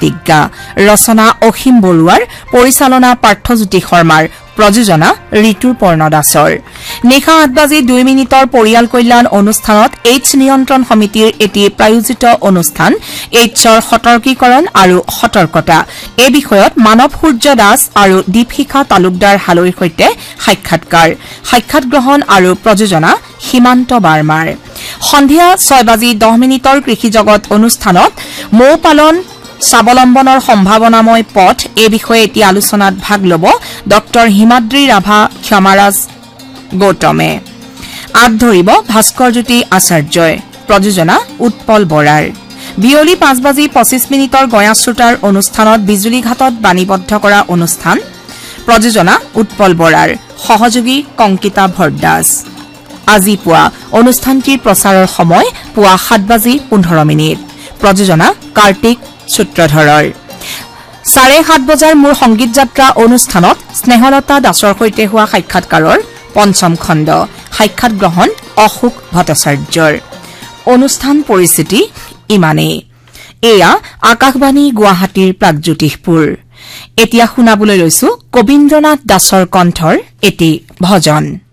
প্ৰতিজ্ঞা ৰচনা অসীম বৰুৱাৰ পৰিচালনা পাৰ্থজ্যোতি শৰ্মাৰ প্ৰযোজনা ঋতুপৰ্ণ দাসৰ নিশা 8:02 পৰিয়াল কল্যাণ অনুষ্ঠানত এইডছ নিয়ন্ত্ৰণ সমিতিৰ এটি প্ৰায়োজিত অনুষ্ঠান এইডছৰ সতৰ্কীকৰণ আৰু সতৰ্কতা এই বিষয়ত মানৱ সূৰ্য দাস আৰু দীপশিখা তালুকদাৰ হালৈৰ সৈতে সাক্ষাৎ গ্ৰহণ আৰু প্ৰযোজনা সীমান্ত বাৰ্মাৰ সন্ধিয়া 6:10 কৃষি জগত অনুষ্ঠানত মৌ পালন স্বাৱলম্বনৰ সম্ভাৱনাময় পথ এই বিষয়ে এটি আলোচনাত ভাগ ল'ব ডক্টৰ হিমাদ্ৰী ৰাভা ক্ষমাৰাজ গৌতমে আগ ধৰিব ভাস্কৰজ্যোতি আচাৰ্যই প্ৰযোজনা উৎপল বৰাৰ বিয়লি 5:25 গঞা শ্ৰোতাৰ অনুষ্ঠানত বিজুলীঘাটত বাণীবদ্ধ কৰা অনুষ্ঠান প্ৰযোজনা উৎপল বৰাৰ সহযোগী কংকিতা ভৰদাস আজি পুৱা অনুষ্ঠানটিৰ প্ৰচাৰৰ সময় পুৱা 7:15 প্ৰযোজনা কাৰ্তিক সূত্ৰধৰৰ 7:30 বজাৰ মোৰ সংগীত যাত্ৰা অনুষ্ঠানত স্নেহলতা দাসৰ সৈতে হোৱা সাক্ষাৎকাৰৰ পঞ্চম খণ্ড সাক্ষাৎ গ্ৰহণ অশোক ভট্টাচাৰ্যৰ অনুষ্ঠান পৰিস্থিতি ইমানেই এয়া আকাশবাণী গুৱাহাটীৰ প্ৰাগজ্যোতিষপুৰ এতিয়া শুনাবলৈ লৈছো কবীন্দ্ৰনাথ দাসৰ কণ্ঠৰ এটি ভজন